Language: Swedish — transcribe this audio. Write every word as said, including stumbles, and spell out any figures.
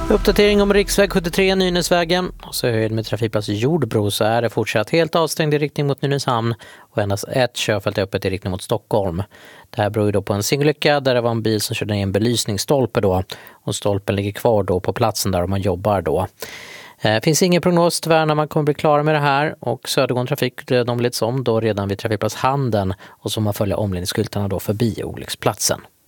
Uppdatering om riksväg sjuttiotre Nynäsvägen. Så höjd med trafikplats Jordbro så är det fortsatt helt avstängd i riktning mot Nynäshamn och endast ett körfält är öppet i riktning mot Stockholm. Det här beror ju då på en singelolycka där det var en bil som körde ner en belysningsstolpe då och stolpen ligger kvar då på platsen där man jobbar då. Det finns ingen prognos tyvärr när man kommer bli klara med det här och södergående trafik de leds om då redan vid trafikplats Handen och så man följer omledningsskyltarna då förbi olycksplatsen.